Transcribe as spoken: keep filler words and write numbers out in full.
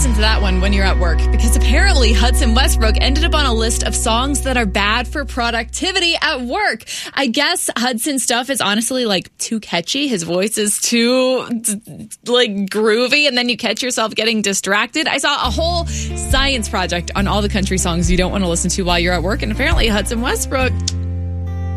listen to that one when you're at work, because apparently Hudson Westbrook ended up on a list of songs that are bad for productivity at work. I guess Hudson's stuff is honestly like too catchy. His voice is too like groovy, and then you catch yourself getting distracted. I saw a whole science project on all the country songs you don't want to listen to while you're at work, and apparently Hudson Westbrook